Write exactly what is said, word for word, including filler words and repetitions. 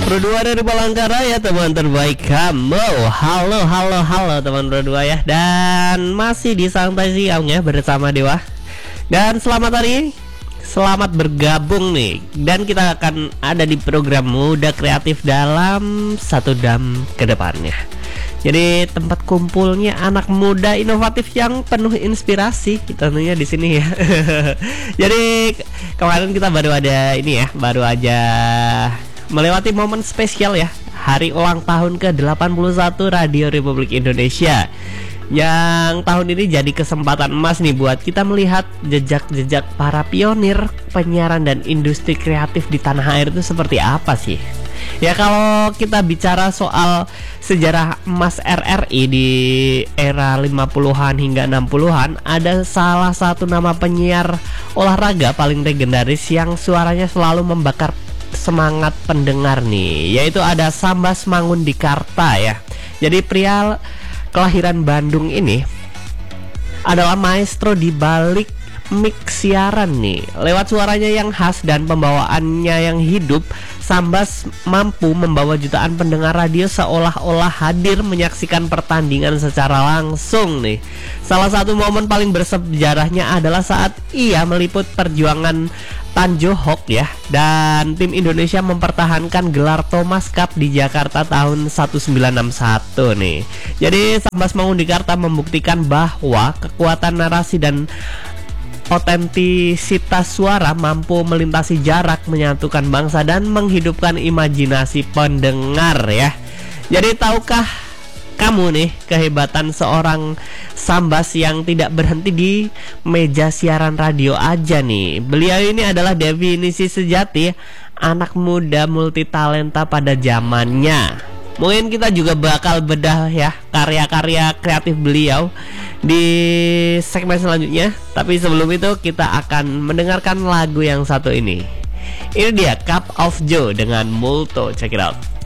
Berdua dari Palangkaraya, teman terbaik kamu. Halo, halo, halo teman berdua ya. Dan masih di Santai Siang ya bersama Dewa. Dan selamat hari, selamat bergabung nih. Dan kita akan ada di program Muda Kreatif dalam satu jam ke depannya. Jadi tempat kumpulnya anak muda inovatif yang penuh inspirasi tentunya di sini ya. Jadi kemarin kita baru ada ini ya, baru aja melewati momen spesial ya, hari ulang tahun ke delapan puluh satu Radio Republik Indonesia. Yang tahun ini jadi kesempatan emas nih buat kita melihat jejak-jejak para pionir penyiaran dan industri kreatif di tanah air itu seperti apa sih. Ya kalau kita bicara soal sejarah emas R R I di era lima puluhan hingga enam puluhan, ada salah satu nama penyiar olahraga paling legendaris yang suaranya selalu membakar semangat pendengar nih, yaitu ada Sambas Mangundikarta ya. Jadi pria kelahiran Bandung ini adalah maestro di balik mix siaran nih. Lewat suaranya yang khas dan pembawaannya yang hidup, Sambas mampu membawa jutaan pendengar radio seolah-olah hadir menyaksikan pertandingan secara langsung nih. Salah satu momen paling bersejarahnya adalah saat ia meliput perjuangan Tanjohok ya, dan tim Indonesia mempertahankan gelar Thomas Cup di Jakarta tahun seribu sembilan ratus enam puluh satu nih. Jadi Sambas Mangundikarta membuktikan bahwa kekuatan narasi dan otentisitas suara mampu melintasi jarak, menyatukan bangsa dan menghidupkan imajinasi pendengar ya. Jadi tahukah kamu nih kehebatan seorang Sambas yang tidak berhenti di meja siaran radio aja nih. Beliau ini adalah definisi sejati anak muda multitalenta pada zamannya. Mungkin kita juga bakal bedah ya karya-karya kreatif beliau di segmen selanjutnya. Tapi sebelum itu kita akan mendengarkan lagu yang satu ini. Ini dia Cup of Joe dengan Multo. Check it out.